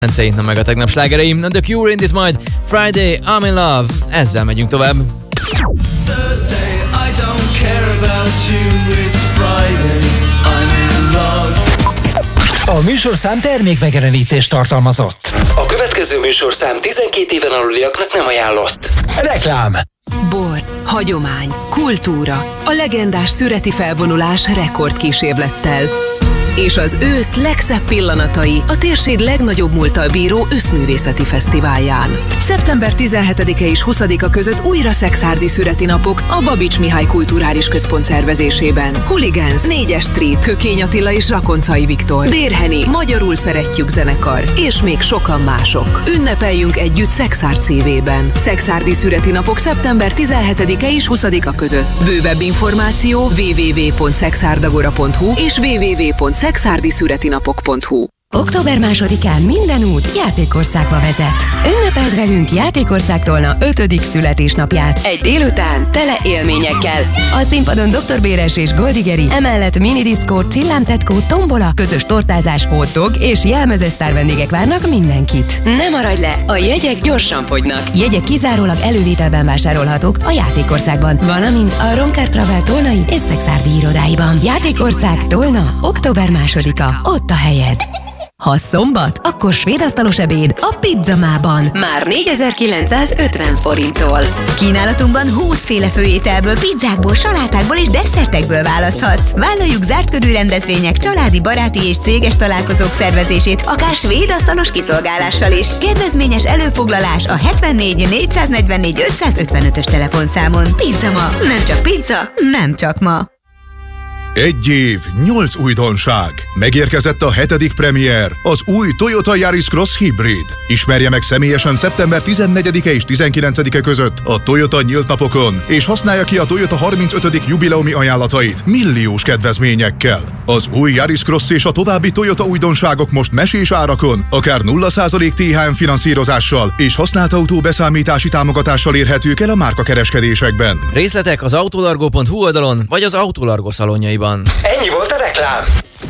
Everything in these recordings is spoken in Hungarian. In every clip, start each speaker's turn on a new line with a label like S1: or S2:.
S1: Na meg a tegnap slágereim, The Cure indít majd Friday, I'm in Love. Ezzel megyünk tovább.
S2: Thursday, I don't care about you, it's Friday, I'm in love.
S3: A műsorszám termékmegjelenítést tartalmazott.
S4: A következő műsorszám 12 éven aluliaknak nem ajánlott.
S3: Reklám.
S5: Bor, hagyomány, kultúra, a legendás szüreti felvonulás rekordkísérlettel. És az ősz legszebb pillanatai a térség legnagyobb múlttal bíró összművészeti fesztiválján. Szeptember 17-e és 20-a között újra szekszárdi szüreti napok a Babics Mihály Kulturális Központ szervezésében. Hooligans, 4-es Street, Kökény Attila és Rakoncai Viktor, Dérheni, Magyarul Szeretjük zenekar, és még sokan mások. Ünnepeljünk együtt Szekszárd szívében. Szekszárdi szüreti napok szeptember 17-e és 20-a között. Bővebb információ www.szexárdagora.hu és www.szexárdiszüretinapok.hu.
S6: Október 2-án minden út Játékországba vezet. Ünnepeld velünk Játékország Tolna 5. születésnapját. Egy délután tele élményekkel. A színpadon Dr. Béres és Goldigeri, emellett minidiszkó, csillámtetkó, tombola, közös tortázás, hotdog és jelmezes sztár vendégek várnak mindenkit. Ne maradj le, a jegyek gyorsan fogynak. Jegyek kizárólag elővételben vásárolhatók a Játékországban, valamint a Romkár Travel Tolnai és Szekszárdi irodáiban. Játékország Tolna, október 2-a. Ott a helyed. Ha szombat, akkor svédasztalos ebéd a Pizzamában. Már 4950 forinttól.
S7: Kínálatunkban 20 féle főételből, pizzákból, salátákból és desszertekből választhatsz. Vállaljuk zárt körű rendezvények, családi, baráti és céges találkozók szervezését, akár svédasztalos kiszolgálással is. Kedvezményes előfoglalás a 74 444 555-ös telefonszámon. Pizzama, nem csak pizza, nem csak ma.
S8: 1 év, 8 újdonság. Megérkezett a 7. premier, az új Toyota Yaris Cross Hybrid. Ismerje meg személyesen szeptember 14-e és 19-e között a Toyota nyílt napokon, és használja ki a Toyota 35. jubileumi ajánlatait milliós kedvezményekkel. Az új Yaris Cross és a további Toyota újdonságok most mesés árakon, akár 0% THM finanszírozással és használt autó beszámítási támogatással érhetők el a márkakereskedésekben.
S1: Részletek az autolargo.hu oldalon, vagy az Autolargo szalonjaiban.
S4: Ennyi volt a reklám.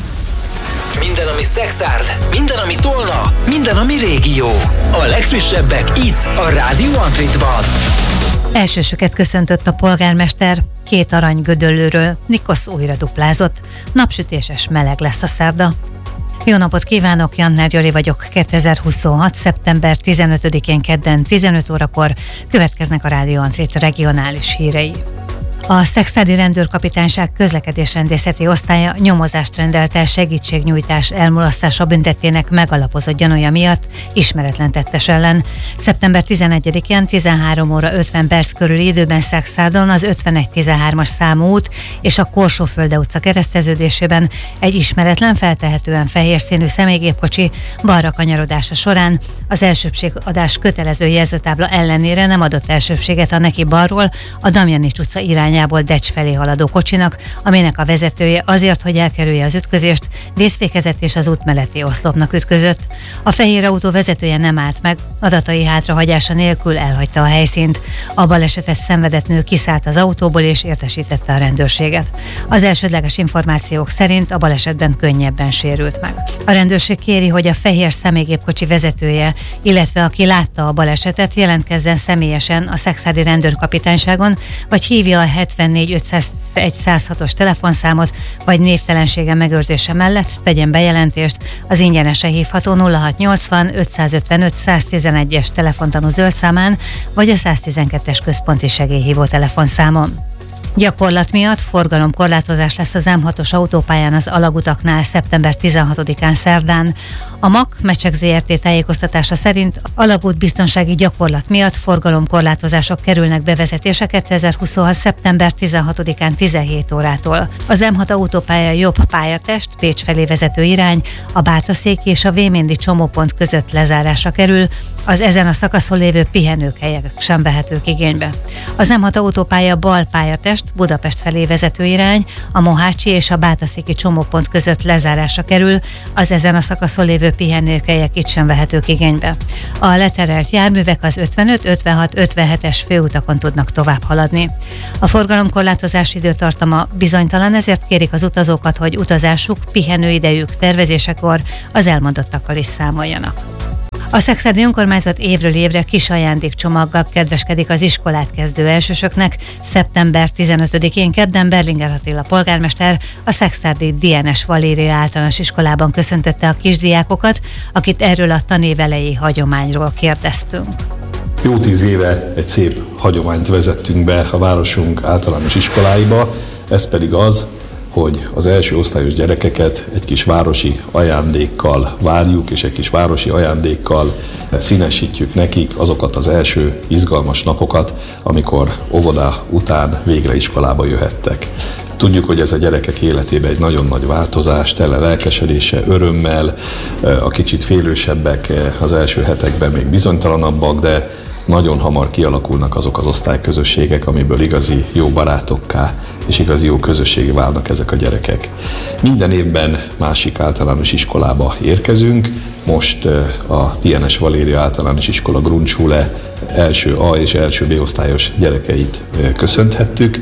S4: Minden, ami Szekszárd, minden, ami Tolna, minden, ami régió. A legfrissebbek itt, a Rádió Antritban.
S9: Elsősöket köszöntött a polgármester, 2 arany gödöllőről, Nikosz újra duplázott, napsütéses meleg lesz a szerda. Jó napot kívánok, Jantner Gyori vagyok, 2026. szeptember 15-én kedden 15 órakor következnek a Rádió Antrit regionális hírei. A Szekszárdi Rendőrkapitányság közlekedésrendészeti osztálya nyomozást rendelt el segítségnyújtás elmulasztása büntettének megalapozott gyanúja miatt ismeretlen tettes ellen. Szeptember 11-én 13 óra 50 perc körüli időben Szekszárdon az 5113-as számú út és a Korsófölde utca kereszteződésében egy ismeretlen, feltehetően fehér színű személygépkocsi balra kanyarodása során az elsőbségadás kötelező jelzőtábla ellenére nem adott elsőbséget a neki balról a Damjanics utca irányából Decs felé haladó kocsinak, aminek a vezetője azért, hogy elkerülje az ütközést, vészfékezett és az út melletti oszlopnak ütközött. A fehér autó vezetője nem állt meg, adatai hátrahagyása nélkül elhagyta a helyszínt. A balesetet szenvedett nő kiszállt az autóból és értesítette a rendőrséget. Az elsődleges információk szerint a balesetben könnyebben sérült meg. A rendőrség kéri, hogy a fehér személygépkocsi vezetője, illetve aki látta a balesetet, jelentkezzen személyesen a Szekszárdi Rendőrkapitányságon, vagy hívja a 74 501 106-os telefonszámot, vagy névtelensége megőrzése mellett tegyen bejelentést az ingyenesen hívható 0680 555 111-es telefontanú zöld számán, vagy a 112-es központi segélyhívó telefonszámon. Gyakorlat miatt forgalomkorlátozás lesz az M6-os autópályán az alagutaknál szeptember 16-án szerdán. A MAK Mecsek Zrt. Tájékoztatása szerint alagút biztonsági gyakorlat miatt forgalomkorlátozások kerülnek bevezetése 2026. szeptember 16-án 17 órától. Az M6 autópálya jobb pályatest, Pécs felé vezető irány, a Bátaszéki és a Véméndi csomópont között lezárásra kerül, az ezen a szakaszon lévő pihenőhelyek sem vehetők igénybe. Az M6 autópálya bal pályatest, Budapest felé vezető irány, a Mohácsi és a Bátaszéki csomópont között lezárásra kerül, az ezen a szakaszon lévő pihenőhelyek itt sem vehetők igénybe. A leterelt járművek az 55, 56, 57-es főutakon tudnak tovább haladni. A forgalomkorlátozás időtartama bizonytalan, ezért kérik az utazókat, hogy utazásuk, pihenőidejük tervezésekor az elmondottakkal is számoljanak. A szekszárdi önkormányzat évről évre kis ajándékcsomaggal kedveskedik az iskolát kezdő elsősöknek. Szeptember 15-én kedden Berlinger Attila polgármester a szekszárdi DNS Valéria általános iskolában köszöntötte a kisdiákokat, akit erről a tanév elejé hagyományról kérdeztünk.
S10: Jó 10 éve egy szép hagyományt vezettünk be a városunk általános iskoláiba, ez pedig az, hogy az első osztályos gyerekeket egy kis városi ajándékkal várjuk, és egy kis városi ajándékkal színesítjük nekik azokat az első izgalmas napokat, amikor óvoda után végre iskolába jöhettek. Tudjuk, hogy ez a gyerekek életében egy nagyon nagy változás, tele lelkesedése, örömmel, a kicsit félősebbek az első hetekben még bizonytalanabbak, de nagyon hamar kialakulnak azok az osztályközösségek, amiből igazi jó barátokká és igazi jó közösségé válnak ezek a gyerekek. Minden évben másik általános iskolába érkezünk, most a DNS Valéria általános iskola Grundschule első A és első B osztályos gyerekeit köszönthettük.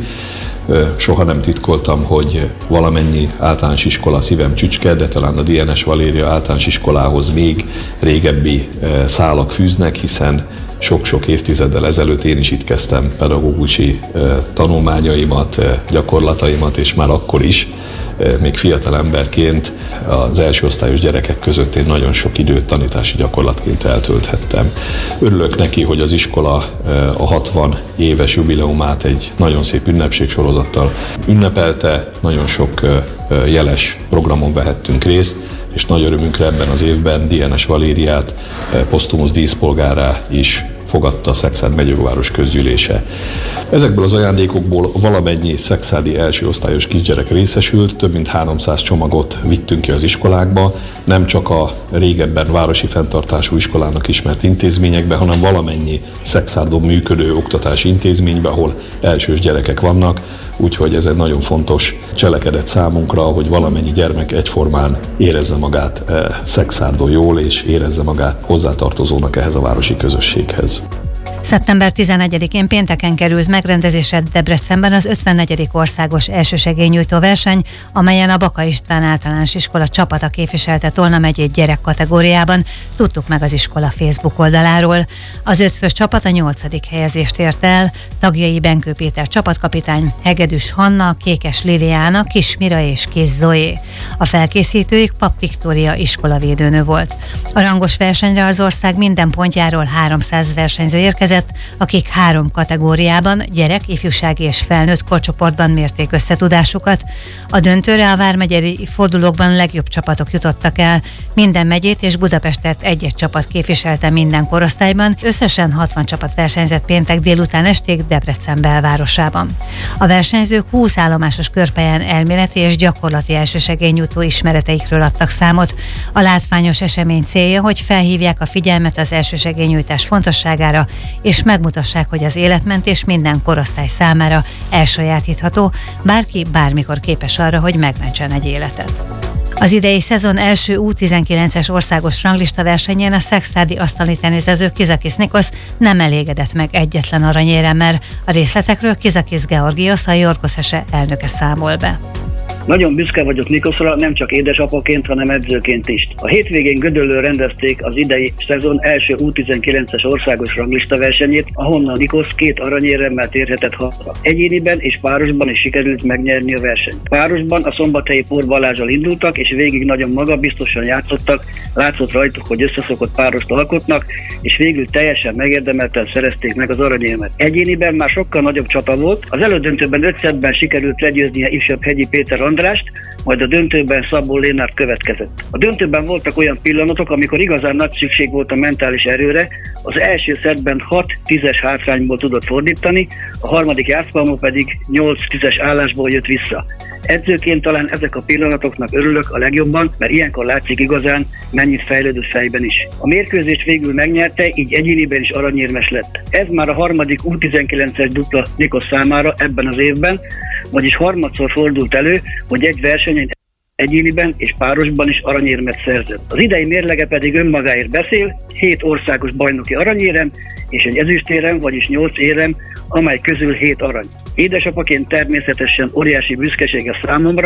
S10: Soha nem titkoltam, hogy valamennyi általános iskola szívem csücske, de talán a DNS Valéria általános iskolához még régebbi szálak fűznek, hiszen sok-sok évtizeddel ezelőtt én is itt kezdtem pedagógusi tanulmányaimat, gyakorlataimat, és már akkor is, még fiatal emberként az első osztályos gyerekek között én nagyon sok időt tanítási gyakorlatként eltölthettem. Örülök neki, hogy az iskola a 60 éves jubileumát egy nagyon szép ünnepségsorozattal ünnepelte, nagyon sok jeles programon vehettünk részt, és nagy örömünkre ebben az évben DNS Valériát posztumusz díszpolgárá is fogadta a Szekszárd megyőváros közgyűlése. Ezekből az ajándékokból valamennyi szekszárdi első osztályos kisgyerek részesült, több mint 300 csomagot vittünk ki az iskolákba, nem csak a régebben városi fenntartású iskolának ismert intézményekbe, hanem valamennyi Szekszárdon működő oktatási intézménybe, ahol elsős gyerekek vannak, úgyhogy ez egy nagyon fontos cselekedet számunkra, hogy valamennyi gyermek egyformán érezze magát Szekszárdon jól, és érezze magát hozzátartozónak ehhez a városi közösséghez.
S9: Szeptember 11-én pénteken került megrendezésre Debrecenben az 54. országos elsősegélynyújtó verseny, amelyen a Baka István általános iskola csapata képviselte Tolna megyét gyerek kategóriában, tudtuk meg az iskola Facebook oldaláról. Az 5 fős csapat a 8. helyezést ért el, tagjai Benkő Péter csapatkapitány, Hegedűs Hanna, Kékes Liliana, Kis Mira és Kis Zoé. A felkészítőik Pap Viktória iskolavédőnő volt. A rangos versenyre az ország minden pontjáról 300 versenyző érkezett, akik 3 kategóriában, gyerek, ifjúsági és felnőtt korcsoportban mérték összetudásukat. A döntőre a vármegyei fordulókban legjobb csapatok jutottak el. Minden megyét és Budapestet egy-egy csapat képviselte minden korosztályban. Összesen 60 csapat versenyzett péntek délután estig Debrecen belvárosában. A versenyzők 20 állomásos körpályán elméleti és gyakorlati elsősegélynyújtó ismereteikről adtak számot. A látványos esemény célja, hogy felhívják a figyelmet az elsősegélynyújtás fontosságára, és megmutassák, hogy az életmentés minden korosztály számára elsajátítható, bárki bármikor képes arra, hogy megmentsen egy életet. Az idei szezon első U19-es országos ranglista versenyén a szekszárdi asztali teniszező Kizakis Nikos nem elégedett meg egyetlen aranyéremmel. A részletekről Kizakis Georgios, a Jorkoszese elnöke számol be.
S11: Nagyon büszke vagyok Nikosra, nem csak édesapaként, hanem edzőként is. A hétvégén Gödöllőn rendezték az idei szezon első U19-es országos ranglista versenyét, ahonnan Nikos 2 aranyéremmel térhetett haza. Egyéniben és párosban is sikerült megnyerni a versenyt. Párosban a szombathelyi Pór Balázsral indultak, és végig nagyon magabiztosan játszottak, látszott rajtuk, hogy összeszokott párost alkotnak, és végül teljesen megérdemelten szerezték meg az aranyérmet. Egyéniben már sokkal nagyobb csata volt, az elődöntőben 5 szettben sikerült legyőznie ifjabb Hegyi Péter Andrást, majd a döntőben Szabó Lénárt következett. A döntőben voltak olyan pillanatok, amikor igazán nagy szükség volt a mentális erőre, az első szettben 6-10-es hátrányból tudott fordítani, a harmadik játszpalmú pedig 8-10-es állásból jött vissza. Edzőként talán ezek a pillanatoknak örülök a legjobban, mert ilyenkor látszik igazán, mennyit fejlődött fejben is. A mérkőzést végül megnyerte, így egyéniben is aranyérmes lett. Ez már a harmadik U19-es dupla Nikos számára ebben az évben, vagyis harmadszor fordult elő, hogy egy versenyen egyéniben és párosban is aranyérmet szerzett. Az idei mérlege pedig önmagáért beszél, 7 országos bajnoki aranyérem és egy ezüstérem, vagyis 8 érem, amely közül 7 arany. Édesapaként természetesen óriási büszkeség a számomra,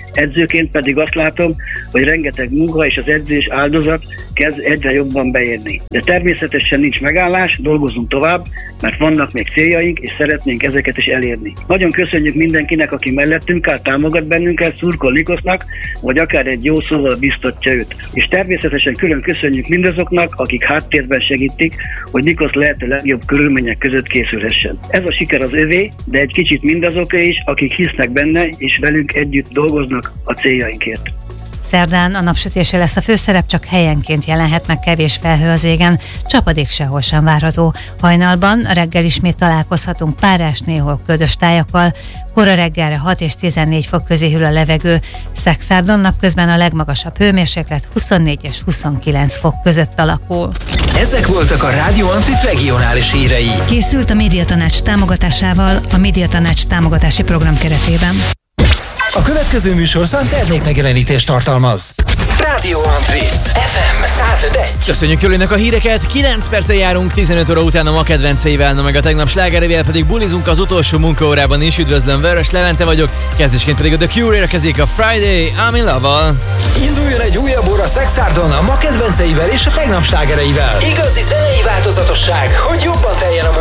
S11: Edzőként pedig azt látom, hogy rengeteg munka és az edzés áldozat kezd egyre jobban beérni. De természetesen nincs megállás, dolgozunk tovább, mert vannak még céljaink, és szeretnénk ezeket is elérni. Nagyon köszönjük mindenkinek, aki mellettünk áll, támogat bennünket, szurkol Nikosznak, vagy akár egy jó szóval biztatja őt. És természetesen külön köszönjük mindazoknak, akik háttérben segítik, hogy Nikosz lehető legjobb körülmények között készülhessen. Ez a siker az övé, de egy kicsit mindazoké is, akik hisznek benne, és velünk együtt dolgoznak a céljainkért.
S9: Szerdán a napsütése lesz a főszerep, csak helyenként jelenhet meg kevés felhő az égen, csapadék sehol sem várható. Hajnalban reggel ismét találkozhatunk párás, néhol ködös tájakkal, kora reggelre 6 és 14 fok közé hűl a levegő. Szekszárdon napközben a legmagasabb hőmérséklet 24 és 29 fok között alakul.
S4: Ezek voltak a Rádió Ancit regionális hírei.
S9: Készült a Médiatanács támogatásával a Médiatanács támogatási program keretében.
S3: A következő műsorszám termékmegjelenítést tartalmaz.
S4: Rádió Ancit FM 105.1.
S1: Köszönjük Jölinek a híreket, 9 perccel járunk 15 óra után a ma kedvenceivel, na meg a tegnap slágerével pedig bulizunk az utolsó munkaórában is. Üdvözlöm, Vörös Levente vagyok, kezdésként pedig a The Cure érkezik a Friday I'm in Love-val.
S3: Induljon egy újabb óra Szexárdon a ma kedvenceivel és a tegnap slágereivel.
S4: Igazi zenei változatosság, hogy jobban teljen a